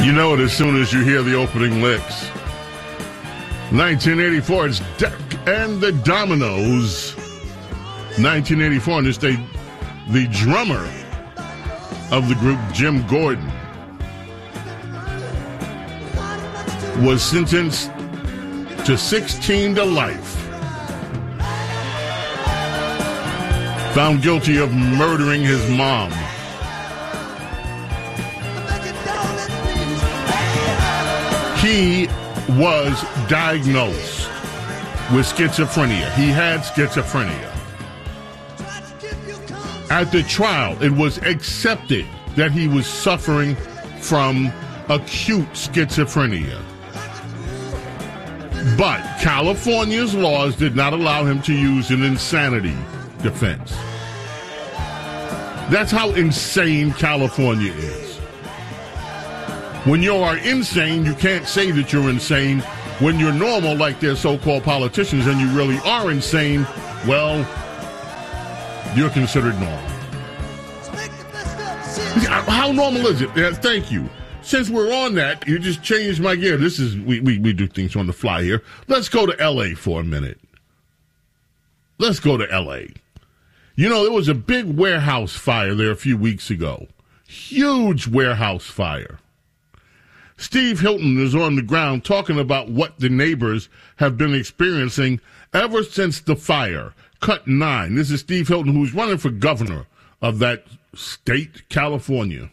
You know it as soon as you hear the opening licks. 1984, it's Deck and the Dominoes. 1984, and it's the drummer of the group, Jim Gordon, was sentenced to 16 to life. Found guilty of murdering his mom. He was diagnosed with schizophrenia. He had schizophrenia. At the trial, it was accepted that he was suffering from acute schizophrenia. But California's laws did not allow him to use an insanity defense. That's how insane California is. When you are insane, you can't say that you're insane. When you're normal, like their so-called politicians, and you really are insane, well, you're considered normal. How normal is it? Thank you. Since we're on that, you just changed my gear. This is we do things on the fly here. Let's go to L.A. for a minute. Let's go to L.A. You know, there was a big warehouse fire there a few weeks ago. Huge warehouse fire. Steve Hilton is on the ground talking about what the neighbors have been experiencing ever since the fire. Cut 9. This is Steve Hilton, who's running for governor of that state, California.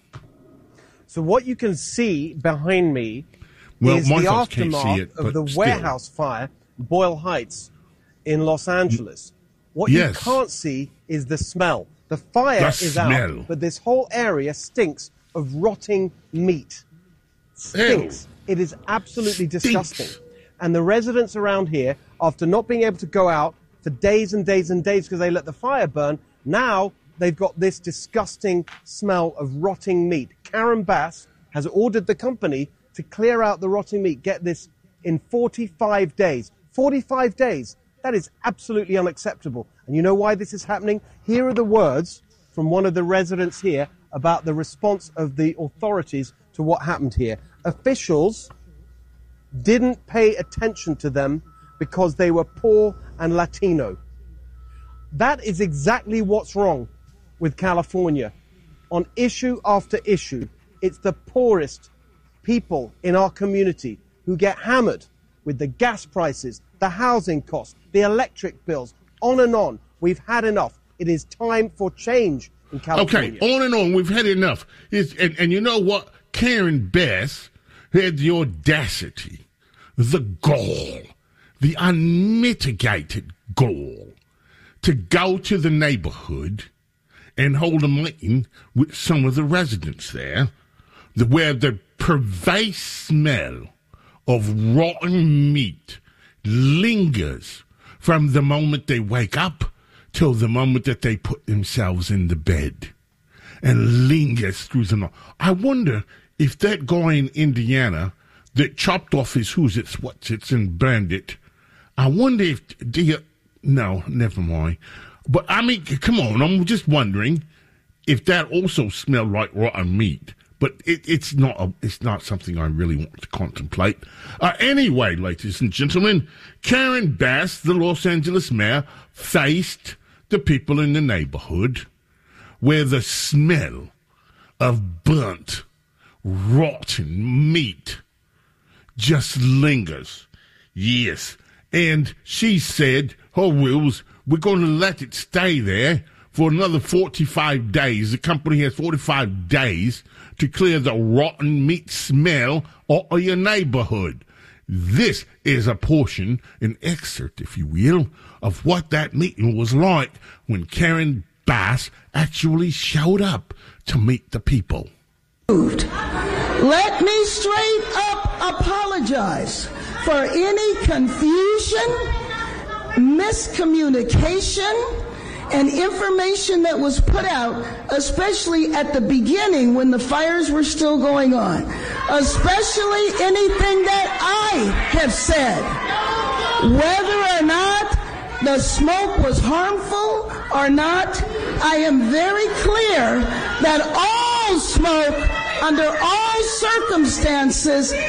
So what you can see behind me is the aftermath of the warehouse fire, Boyle Heights in Los Angeles. What you can't see is the smell. The fire is out, but this whole area stinks of rotting meat. Stinks. Ew. It is absolutely disgusting. And the residents around here, after not being able to go out for days and days and days because they let the fire burn, now they've got this disgusting smell of rotting meat. Karen Bass has ordered the company to clear out the rotting meat. Get this, in 45 days. 45 days. That is absolutely unacceptable. And you know why this is happening? Here are the words from one of the residents here about the response of the authorities to what happened here. Officials didn't pay attention to them because they were poor and Latino. That is exactly what's wrong with California. On issue after issue, it's the poorest people in our community who get hammered with the gas prices, the housing costs, the electric bills, on and on. We've had enough. It is time for change in California. Okay, on and on. We've had enough. And you know what? Karen Bass had the audacity, the gall, the unmitigated gall to go to the neighborhood and hold a meeting with some of the residents there, where the pervasive smell of rotten meat lingers from the moment they wake up till the moment that they put themselves in the bed, and lingers through the night. I wonder if that guy in Indiana that chopped off his what's-its and burned it, I wonder if, no, never mind. But, I mean, come on, I'm just wondering if that also smelled like rotten meat. But it's not something I really want to contemplate. Anyway, ladies and gentlemen, Karen Bass, the Los Angeles mayor, faced the people in the neighborhood where the smell of burnt, rotten meat just lingers. Yes. And she said, her rules, we're going to let it stay there for another 45 days. The company has 45 days to clear the rotten meat smell of your neighborhood. This is a portion, an excerpt, if you will, of what that meeting was like when Karen Bass actually showed up to meet the people. Let me straight up apologize for any confusion, miscommunication, and information that was put out, especially at the beginning when the fires were still going on, especially anything that I have said. Whether or not the smoke was harmful or not, I am very clear that all smoke under all circumstances,